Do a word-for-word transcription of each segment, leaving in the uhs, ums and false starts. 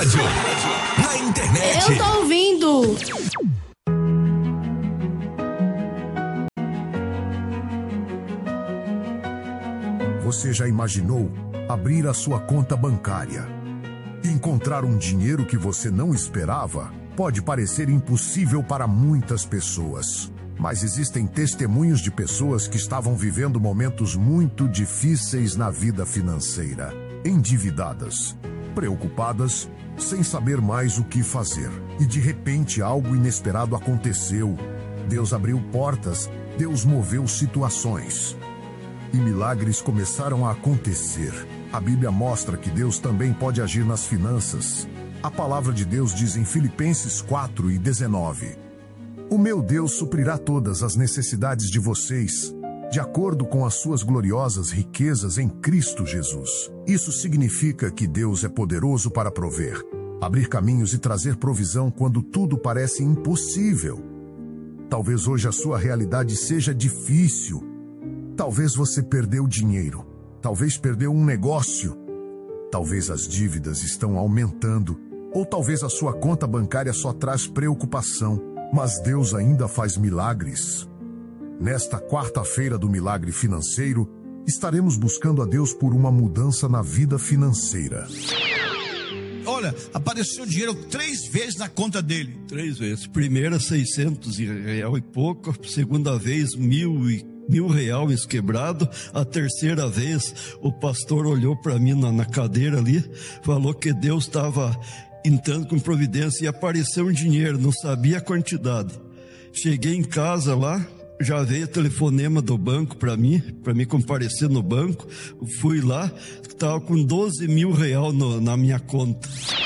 rádio, na internet. Eu tô ouvindo. Você já imaginou abrir a sua conta bancária e encontrar um dinheiro que você não esperava? Pode parecer impossível para muitas pessoas, mas existem testemunhos de pessoas que estavam vivendo momentos muito difíceis na vida financeira, endividadas, preocupadas, sem saber mais o que fazer. E de repente algo inesperado aconteceu. Deus abriu portas, Deus moveu situações. E milagres começaram a acontecer. A Bíblia mostra que Deus também pode agir nas finanças. A palavra de Deus diz em Filipenses quatro e dezenove: o meu Deus suprirá todas as necessidades de vocês, de acordo com as suas gloriosas riquezas em Cristo Jesus. Isso significa que Deus é poderoso para prover, abrir caminhos e trazer provisão quando tudo parece impossível. Talvez hoje a sua realidade seja difícil. Talvez você perdeu dinheiro. Talvez perdeu um negócio. Talvez as dívidas estão aumentando. Ou talvez a sua conta bancária só traz preocupação. Mas Deus ainda faz milagres. Nesta quarta-feira do milagre financeiro, estaremos buscando a Deus por uma mudança na vida financeira. Olha, apareceu dinheiro três vezes na conta dele. Três vezes. Primeira, seiscentos real e pouco. Segunda vez, mil e mil reais quebrado. A terceira vez, o pastor olhou para mim na, na cadeira ali, falou que Deus estava entrando com providência e apareceu um dinheiro, não sabia a quantidade. Cheguei em casa lá, já veio o telefonema do banco para mim, para mim comparecer no banco. Fui lá, estava com doze mil reais no, na minha conta.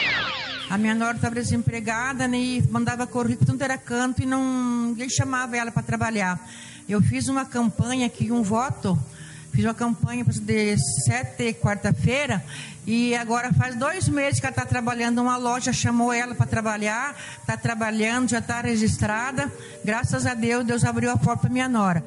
A minha nora estava desempregada, né, e mandava currículo, tudo era canto e não, ninguém chamava ela para trabalhar. Eu fiz uma campanha aqui, um voto, fiz uma campanha de sete quarta-feira, e agora faz dois meses que ela está trabalhando numa loja, chamou ela para trabalhar, está trabalhando, já está registrada. Graças a Deus, Deus abriu a porta para minha nora.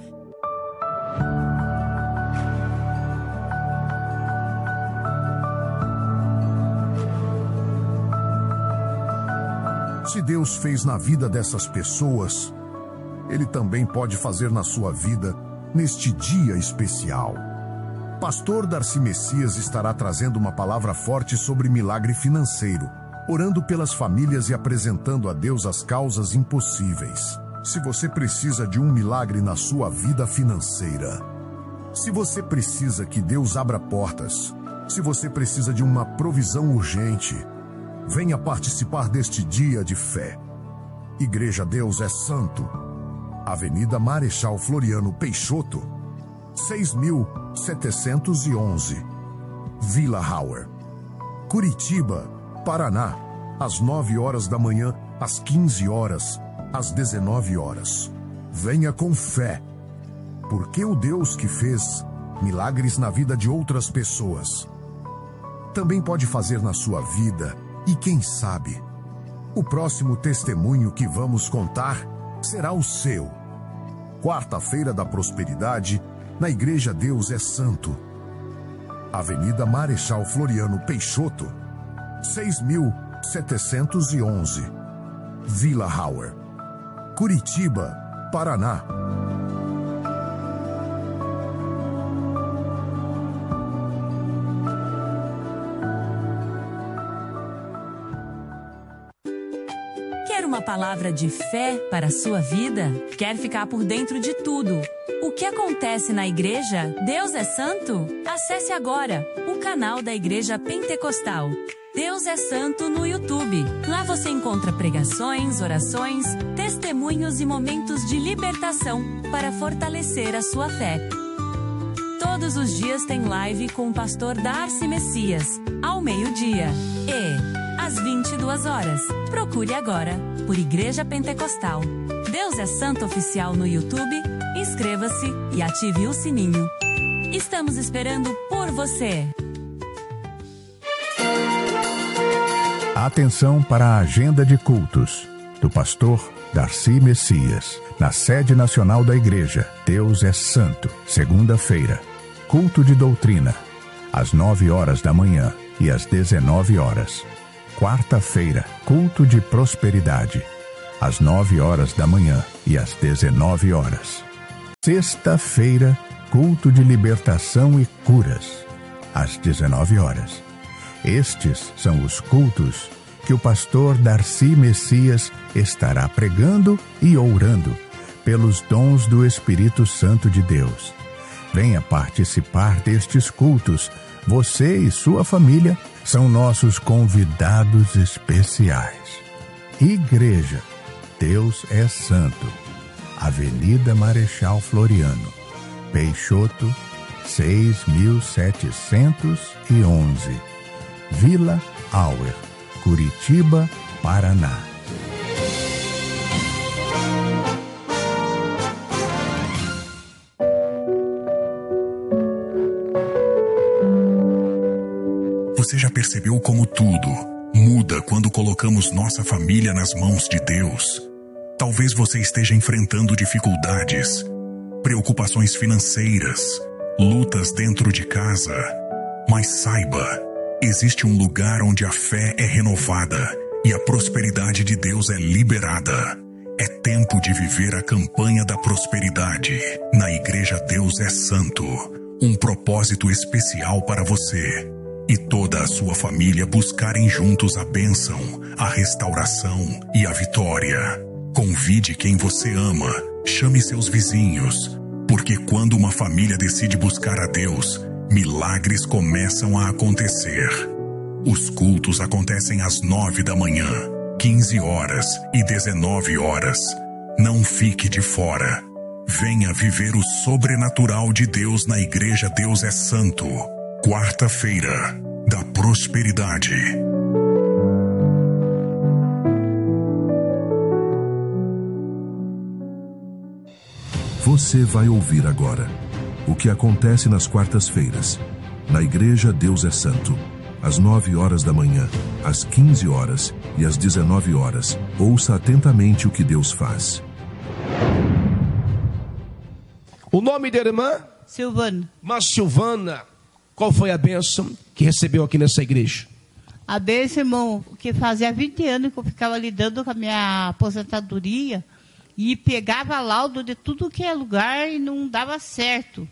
Se Deus fez na vida dessas pessoas, Ele também pode fazer na sua vida neste dia especial. Pastor Darcy Messias estará trazendo uma palavra forte sobre milagre financeiro, orando pelas famílias e apresentando a Deus as causas impossíveis. Se você precisa de um milagre na sua vida financeira, se você precisa que Deus abra portas, se você precisa de uma provisão urgente, venha participar deste dia de fé. Igreja Deus é Santo, Avenida Marechal Floriano Peixoto, seis mil setecentos e onze, Vila Hauer, Curitiba, Paraná, às nove horas da manhã, às quinze horas, às dezenove horas. Venha com fé, porque o Deus que fez milagres na vida de outras pessoas também pode fazer na sua vida. E quem sabe, o próximo testemunho que vamos contar será o seu. Quarta-feira da Prosperidade, na Igreja Deus é Santo, Avenida Marechal Floriano Peixoto, seis mil setecentos e onze, Vila Hauer, Curitiba, Paraná. Quer uma palavra de fé para a sua vida? Quer ficar por dentro de tudo? O que acontece na igreja Deus é Santo? Acesse agora o canal da Igreja Pentecostal Deus é Santo no YouTube. Lá você encontra pregações, orações, testemunhos e momentos de libertação para fortalecer a sua fé. Todos os dias tem live com o pastor Darcy Messias, ao meio-dia e às vinte e duas horas. Procure agora por Igreja Pentecostal Deus é Santo Oficial no YouTube, inscreva-se e ative o sininho. Estamos esperando por você. Atenção para a agenda de cultos do pastor Darcy Messias, na sede nacional da Igreja Deus é Santo, segunda-feira, culto de doutrina, às nove horas da manhã e às dezenove horas. Quarta-feira, culto de prosperidade, às nove horas da manhã e às dezenove horas. Sexta-feira, culto de libertação e curas, às dezenove horas. Estes são os cultos que o pastor Darcy Messias estará pregando e orando pelos dons do Espírito Santo de Deus. Venha participar destes cultos. Você e sua família são nossos convidados especiais. Igreja Deus é Santo, Avenida Marechal Floriano, Peixoto, seis mil setecentos e onze, Vila Auer, Curitiba, Paraná. Você já percebeu como tudo muda quando colocamos nossa família nas mãos de Deus? Talvez você esteja enfrentando dificuldades, preocupações financeiras, lutas dentro de casa. Mas saiba, existe um lugar onde a fé é renovada e a prosperidade de Deus é liberada. É tempo de viver a campanha da prosperidade na Igreja Deus é Santo. Um propósito especial para você e toda a sua família buscarem juntos a bênção, a restauração e a vitória. Convide quem você ama, chame seus vizinhos, porque quando uma família decide buscar a Deus, milagres começam a acontecer. Os cultos acontecem às nove da manhã, quinze horas e dezenove horas. Não fique de fora. Venha viver o sobrenatural de Deus na Igreja Deus é Santo. Quarta-feira da prosperidade. Você vai ouvir agora o que acontece nas quartas-feiras, na Igreja Deus é Santo, às nove horas da manhã, às quinze horas e às dezenove horas. Ouça atentamente o que Deus faz. O nome da irmã? Silvana. Mas Silvana, qual foi a bênção que recebeu aqui nessa igreja? A bênção, irmão, que fazia vinte anos que eu ficava lidando com a minha aposentadoria e pegava laudo de tudo que é lugar e não dava certo.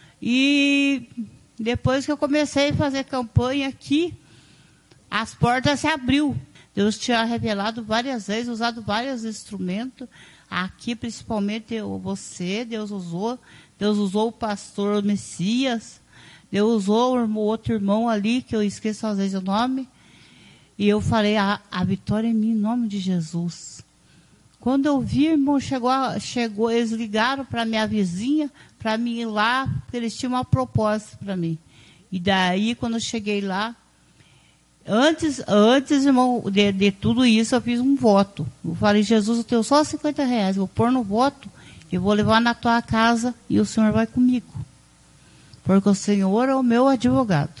E depois que eu comecei a fazer campanha aqui, as portas se abriu. Deus tinha revelado várias vezes, usado vários instrumentos. Aqui, principalmente, você, Deus usou. Deus usou o pastor Messias. Deus usou o outro irmão ali, que eu esqueço às vezes o nome. E eu falei, a, a vitória é minha, em nome de Jesus. Quando eu vi, irmão, chegou, chegou eles ligaram para minha vizinha, para mim ir lá, porque eles tinham uma proposta para mim. E daí, quando eu cheguei lá, antes, antes irmão, de, de tudo isso, eu fiz um voto. Eu falei, Jesus, eu tenho só cinquenta reais, vou pôr no voto, eu vou levar na tua casa e o Senhor vai comigo. Porque o Senhor é o meu advogado.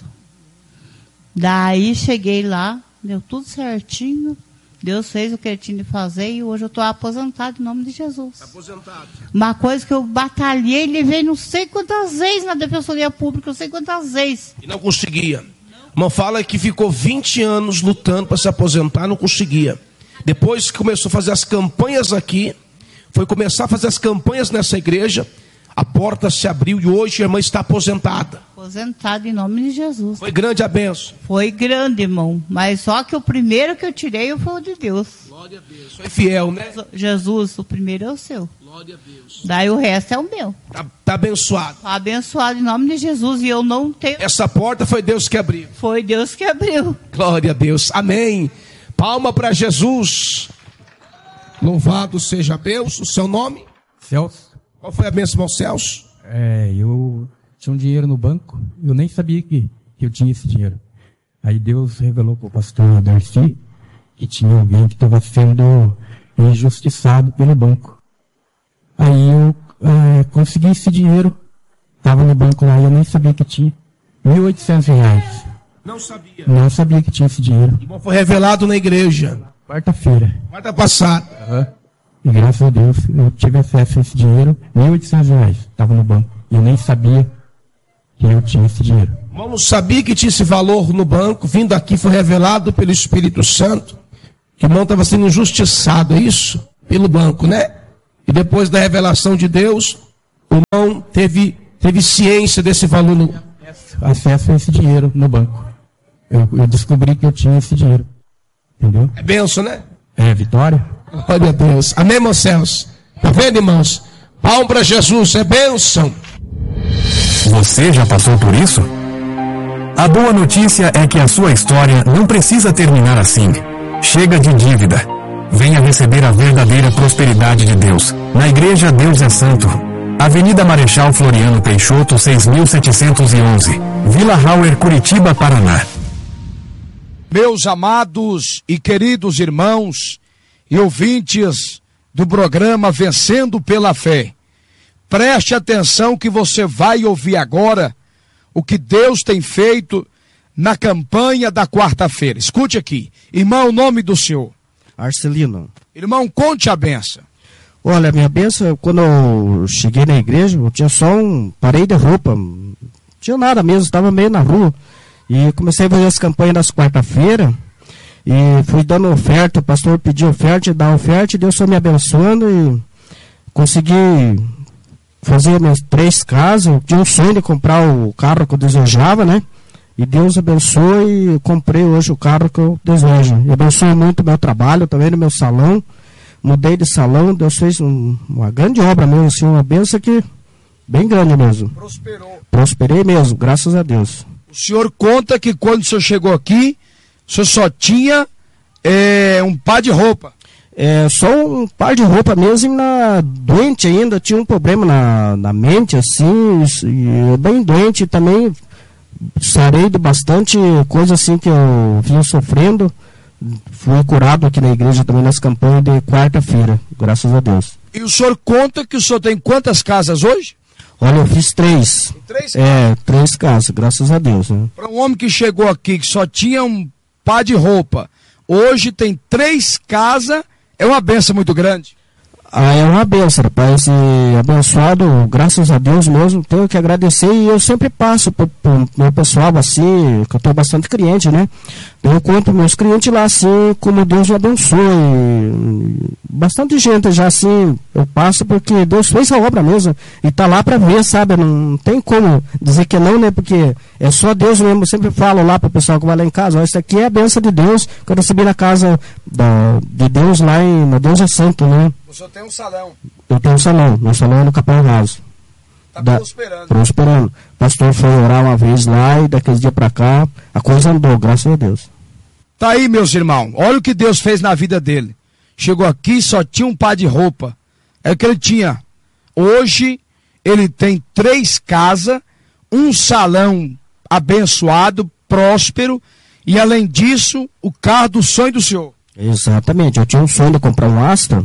Daí, cheguei lá, deu tudo certinho. Deus fez o que ele tinha de fazer e hoje eu estou aposentado em nome de Jesus. Aposentado. Uma coisa que eu batalhei, ele veio não sei quantas vezes na Defensoria Pública, não sei quantas vezes. E não conseguia. Uma fala que ficou vinte anos lutando para se aposentar, não conseguia. Depois que começou a fazer as campanhas aqui, foi começar a fazer as campanhas nessa igreja, a porta se abriu e hoje a irmã está aposentada. Aposentada em nome de Jesus. Foi grande a bênção. Foi grande, irmão. Mas só que o primeiro que eu tirei foi o de Deus. Glória a Deus. Foi fiel, né? Jesus, o primeiro é o seu. Glória a Deus. Daí o resto é o meu. Tá, tá abençoado. Tá abençoado em nome de Jesus. E eu não tenho... Essa porta foi Deus que abriu. Foi Deus que abriu. Glória a Deus. Amém. Palma para Jesus. Louvado seja Deus. O seu nome? Celso. Qual foi a bênção, irmão Celso? É, eu tinha um dinheiro no banco, eu nem sabia que, que eu tinha esse dinheiro. Aí Deus revelou para o pastor Darcy que tinha alguém que estava sendo injustiçado pelo banco. Aí eu é, consegui esse dinheiro, estava no banco lá e eu nem sabia que tinha. mil e oitocentos reais. Não sabia? Não sabia que tinha esse dinheiro. Irmão, foi revelado na igreja. Quarta-feira. Quarta passada. Uhum. E graças a Deus eu tive acesso a esse dinheiro, mil e oitocentos reais, estava no banco. E eu nem sabia que eu tinha esse dinheiro. Irmão, não sabia que tinha esse valor no banco, vindo aqui foi revelado pelo Espírito Santo, que o irmão estava sendo injustiçado, é isso? Pelo banco, né? E depois da revelação de Deus, o irmão teve, teve ciência desse valor no... Acesso a esse dinheiro no banco. Eu, eu descobri que eu tinha esse dinheiro. Entendeu? É bênção, né? É, vitória. Glória a Deus. Amém, meus céus? Tá vendo, irmãos? Palma para Jesus, é bênção. Você já passou por isso? A boa notícia é que a sua história não precisa terminar assim. Chega de dívida. Venha receber a verdadeira prosperidade de Deus. Na Igreja Deus é Santo. Avenida Marechal Floriano Peixoto, seis mil setecentos e onze. Vila Hauer, Curitiba, Paraná. Meus amados e queridos irmãos e ouvintes do programa Vencendo pela Fé, preste atenção que você vai ouvir agora o que Deus tem feito na campanha da quarta-feira. Escute aqui. Irmão, o nome do senhor? Arcelino. Irmão, conte a benção. Olha, minha benção, quando eu cheguei na igreja, eu tinha só um parede de roupa. Não tinha nada mesmo, estava meio na rua. E comecei a fazer as campanhas das quarta-feira. E fui dando oferta, o pastor pediu oferta, dá oferta, e Deus foi me abençoando e consegui fazer minhas três casas. Eu tinha um sonho de comprar o carro que eu desejava, né? E Deus abençoou e eu comprei hoje o carro que eu desejo. E abençoou muito o meu trabalho, também no meu salão. Mudei de salão, Deus fez um, uma grande obra mesmo, assim, uma benção que bem grande mesmo. Prosperou. Prosperei mesmo, graças a Deus. O senhor conta que quando o senhor chegou aqui, o senhor só tinha é, um par de roupa. É, só um par de roupa mesmo, na, doente ainda, tinha um problema na, na mente, assim, e bem doente também, sarei de bastante coisa assim que eu vinha sofrendo, fui curado aqui na igreja também nas campanhas de quarta-feira, graças a Deus. E o senhor conta que o senhor tem quantas casas hoje? Olha, eu fiz três. Três é, três casas, graças a Deus. Né? Para um homem que chegou aqui, que só tinha um par de roupa, hoje tem três casas, é uma benção muito grande. Ah, é uma benção, rapaz, e abençoado, graças a Deus mesmo, tenho que agradecer, e eu sempre passo pro, pro meu pessoal assim, que eu tenho bastante cliente, né, eu conto meus clientes lá assim, como Deus me abençoe, e bastante gente já assim, eu passo porque Deus fez a obra mesmo, e tá lá pra ver, sabe, não tem como dizer que não, né, porque é só Deus mesmo, eu sempre falo lá pro pessoal que vai lá em casa, ó, isso aqui é a benção de Deus, que eu recebi na casa da, de Deus lá em, no Deus é Santo, né. O senhor tem um salão. Eu tenho um salão, meu salão é no Capão Raso. Está prosperando. Prosperando. O pastor foi orar uma vez lá e daquele dia para cá a coisa andou, graças a Deus. Tá aí, meus irmãos, olha o que Deus fez na vida dele. Chegou aqui, só tinha um par de roupa. É o que ele tinha. Hoje, ele tem três casas, um salão abençoado, próspero, e além disso, o carro do sonho do senhor. Exatamente, eu tinha um sonho de comprar um Astra.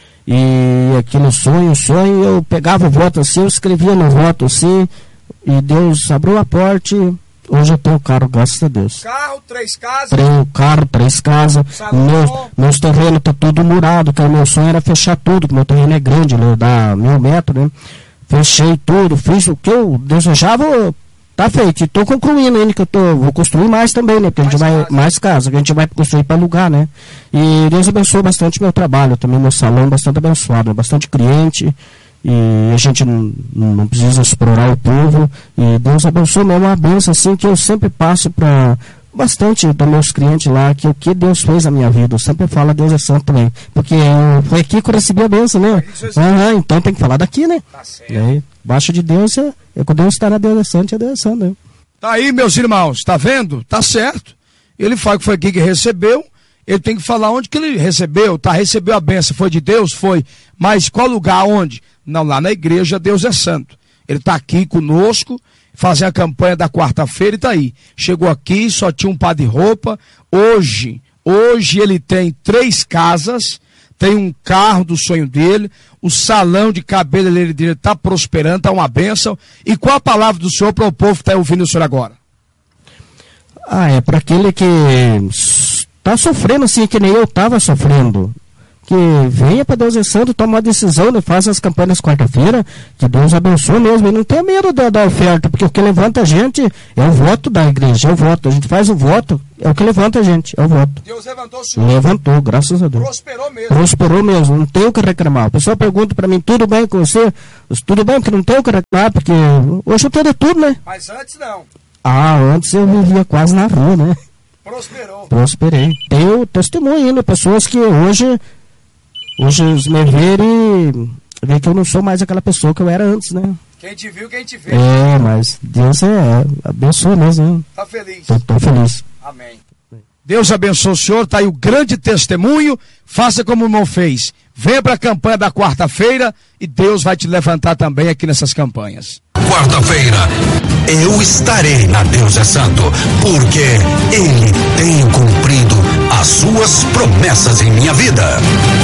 E aqui no sonho, sonho, eu pegava o voto assim, eu escrevia no voto assim, e Deus abriu a porta e hoje eu tenho um carro, graças a Deus. Carro, três casas? Tenho carro, três casas, meu, meus terrenos tá tudo murado, que o meu sonho era fechar tudo, que meu terreno é grande, né, dá mil metros, né, fechei tudo, fiz o que eu desejava, tá feito, e tô concluindo ainda, que eu tô, vou construir mais também, né, porque mais a gente vai, casa. mais casa, que a gente vai construir para alugar, né, e Deus abençoou bastante meu trabalho, também meu salão bastante abençoado, bastante cliente, e a gente não, não precisa explorar o povo, e Deus abençoou mesmo, uma benção assim, que eu sempre passo para bastante dos meus clientes lá, que o que Deus fez na minha vida, eu sempre falo Deus é santo também, porque eu, foi aqui que eu recebi a benção, né, uhum, então tem que falar daqui, né, tá certo. E aí, baixo de Deus é, é quando Deus está na Deus é santo, é Deus é santo, né. Tá aí, meus irmãos, tá vendo? Tá certo, ele fala que foi aqui que recebeu, ele tem que falar onde que ele recebeu, tá, recebeu a benção, foi de Deus, foi, mas qual lugar, onde? Não, lá na igreja Deus é santo, ele tá aqui conosco, fazendo a campanha da quarta-feira e tá aí, chegou aqui, só tinha um par de roupa, hoje, hoje ele tem três casas, tem um carro do sonho dele, o salão de cabeleireiro dele está prosperando, está uma bênção. E qual a palavra do senhor para o povo que está ouvindo o senhor agora? Ah, é para aquele que está sofrendo assim, que nem eu estava sofrendo. que venha para Deus é Santo, toma uma decisão, né? Faça as campanhas quarta-feira, que Deus abençoe mesmo, e não tenha medo da, da oferta, porque o que levanta a gente é o voto da igreja, é o voto, a gente faz o voto, é o que levanta a gente, é o voto. Deus levantou o senhor. Levantou, graças a Deus. Prosperou mesmo. Prosperou mesmo, não tenho o que reclamar. A pessoa pergunta para mim, tudo bem com você? Tudo bem, porque não tenho o que reclamar, porque hoje eu tenho de tudo, né? Mas antes não. Ah, antes eu vivia quase na rua, né? Prosperou. Prosperei. Tenho testemunho ainda, pessoas que hoje, hoje me verem e veem que eu não sou mais aquela pessoa que eu era antes, né? Quem te viu, quem te vê. É, mas Deus é, abençoa mesmo, hein? Tá feliz. Tô, tô feliz. Amém. Deus abençoe o senhor, tá aí o grande testemunho, faça como o irmão fez. Venha para a campanha da quarta-feira e Deus vai te levantar também aqui nessas campanhas. Quarta-feira, eu estarei na Deus é Santo, porque Ele tem cumprido as suas promessas em minha vida.